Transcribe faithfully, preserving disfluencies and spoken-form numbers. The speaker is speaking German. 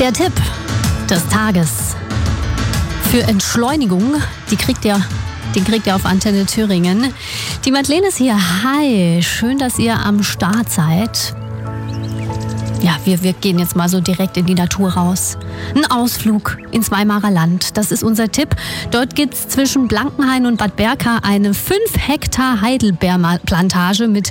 Der Tipp des Tages für Entschleunigung, die kriegt ihr, den kriegt ihr auf Antenne Thüringen. Die Madeleine ist hier. Hi, schön, dass ihr am Start seid. Ja, wir, wir gehen jetzt mal so direkt in die Natur raus. Ein Ausflug ins Weimarer Land, das ist unser Tipp. Dort gibt es zwischen Blankenhain und Bad Berka eine fünf Hektar Heidelbeerplantage mit